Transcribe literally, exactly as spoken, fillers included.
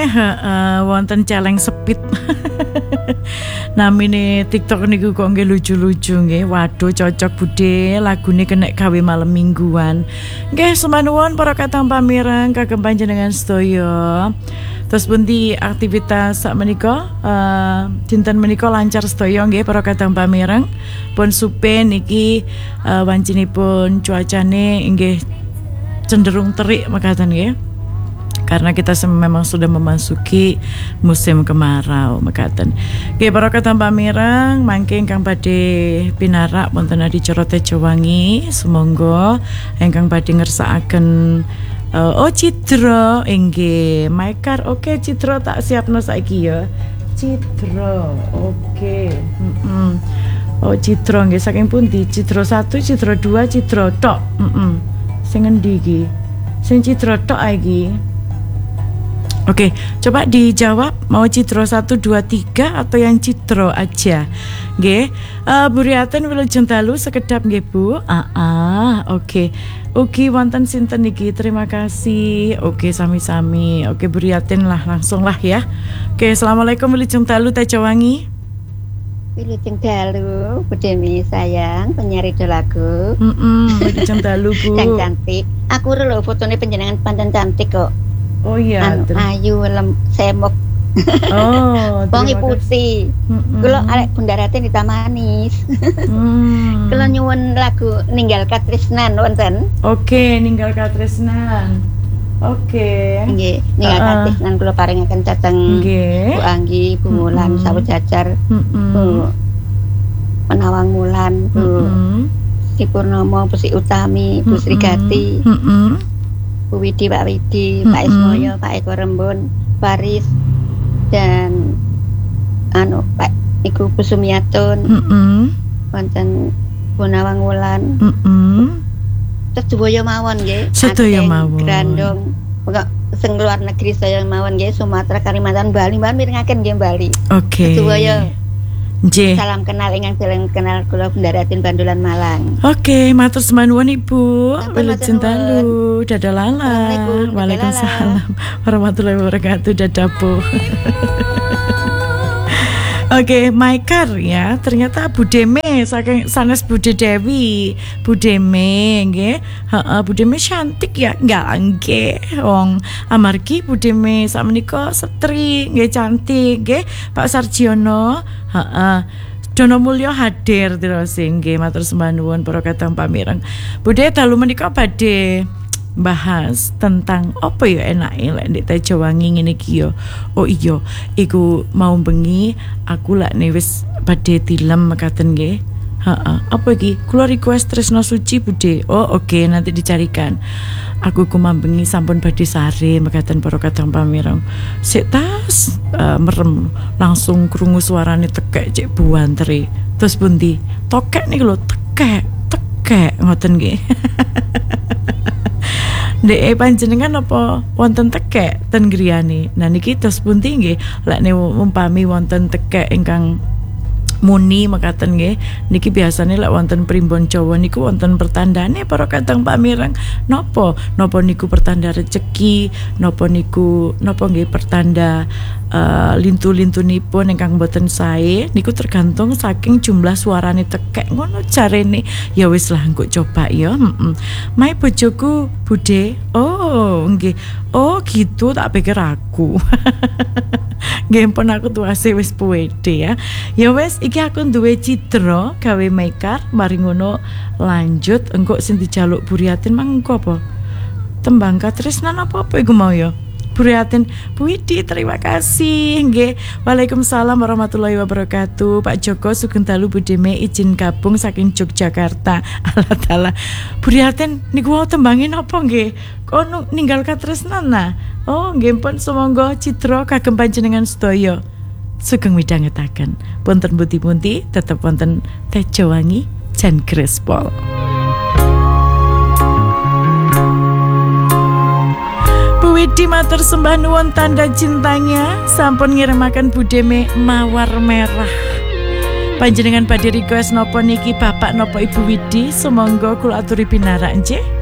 uh, wonten celeng sepit. Namine TikTok niku kok nggih lucu-lucu nggih. Waduh cocok Bude lagune kena gawe malam mingguan. Nggih semanuwun para katang pamireng kagem panjenengan sedaya. Terus pundi aktivitas sak menika uh, dinten menika lancar sedaya nggih para katang pamireng. Pun supe niki uh, wancinipun cuacane nggih cenderung terik makaten nggih. Karena kita memang sudah memasuki musim kemarau mekaten. Nggih para katang pamireng mangke ingkang badhe pinarak wonten adicara Tejowangi sumangga ingkang badhe ngersakaken uh, oh Citra inggih Maikar oke okay, Citra tak siapno saiki ya. Citra oke. Okay. Mm-mm. Oh Citra nggih saking pundi? Citra satu, Citra dua, Citra tok. Heeh. Sing endi iki? Sing Citra tok iki. Oke, coba dijawab mau Citro satu, dua, tiga atau yang Citro aja. Nggih, uh, Buriaten wilujeng dalu sekedap nggih Bu. Ah, ah oke. Ugi wonten sinten niki? Terima kasih. Oke, sami-sami. Oke, Buriaten lah langsung lah ya. Oke, Assalamualaikum wilujeng dalu Tejowangi. Wilujeng dalu, Budemi sayang, penyanyi lagu. Heeh, wilujeng dalu Bu. Yang cantik. Aku lho fotone panjenengan pancen cantik kok. Oh iya, anu, ayu lem semok. Oh, bongi putih. Kula arek Bundaraten di manis. Hmm. Kula nyuwun lagu Ninggal Katresnan wonten. Oke, Ninggal Katresnan. Oke. Nggih, Ninggal uh, Katresnan kula paringaken dhateng Bu Anggi, Bu Mulan, Sawu Jajar. Bu Penawang Mulan, Bu Si Purnomo, Bu Si Utami, Bu Srigati. Heeh. Bu Widi, Pak Widi, mm-hmm. Pak Ismoyo, Pak Eko Rembun, Faris dan anu Pak Iku Busumiatun, wonten Bu Nawang Wulan, terus sedaya mawon nggih, sedaya mawon, Grandong, pokok sing luar negeri saya mawon nggih, Sumatera, Kalimantan, Bali, mbak mirengaken nggih Bali. Oke. Okay. Sedaya. Nggih. Salam kenal ingkang dereng kenal kula Bundaratin Bandulan Malang. Oke, matur semanuwun Ibu. Wilujeng dalu, dadah lala. Waalaikumsalam warahmatullahi wabarakatuh, dadah Bu. Oke, Maikar ya. Ternyata Budeme saking sanes Bude Dewi. Budeme nggih. Heeh, Budeme cantik ya. Enggak nggih. Wong amargi Budeme sakmenika setri nggih cantik nggih. Pak Sarjiono, heeh. Dono Mulyo hadir terus nggih matur sembah nuwun para katang pamireng. Bude dalu menika badhe bahas tentang apa ya enake lek ndek Tejowangi ngene iki ya. Oh iya, iku mau bengi aku lak ne wis badhe tilem mekaten nggih. Heeh, apa iki? Kula request Tresno Suci Bude. Oh oke, okay, nanti dicarikan. Aku ku mambengi sampun badhe sare mekaten para katang pamireng. Sik tas uh, merem langsung krungu suarane tekek cek buantri. Terus pundi? Tokek niku lho, tekek, tekek ngoten nggih. Dek panjenengan apa wonten tekek ten griyane. Nah niki tos pundi nggih lek umpami wonten tekek ingkang muni mekaten nggih niki biasane lek wonten primbon Jawa niku wonten pertandane para katang pamireng napa napa niku pertanda rezeki napa niku napa nggih pertanda uh, lintu-lintunipun ingkang boten sae niku tergantung saking jumlah suarane tekek ngono jarene ya wis lah engko coba ya heeh Mai bojoku Bude oh nggih oh gitu tak pikir aku nggih pun aku tuase wis pede ya ya wis iki aku duwe Citra gawe Maikar mari ngono lanjut engko sing dijaluk Buriatin mangko apa tembang katresnan apa-apa iku mau ya Buriatin Bu Widi terima kasih nggih Waalaikumsalam warahmatullahi wabarakatuh Pak Joko sugeng dalu Budeme izin gabung saking Yogyakarta Allah taala Buriatin niku wau tembangin apa nggih kok ninggal katresnan nah oh nggih pun sumangga Citra kagem panjenengan sedaya sugeng midhangetaken wonten pundi-pundi tetep wonten Tejowangi Jan Grespol. Bu Widi matur sembah nuwun tanda cintanya sampun ngirimaken Budeme mawar merah. Panjenengan badhe request napa niki Bapak napa Ibu Widi sumangga kula aturi pinarak nggih.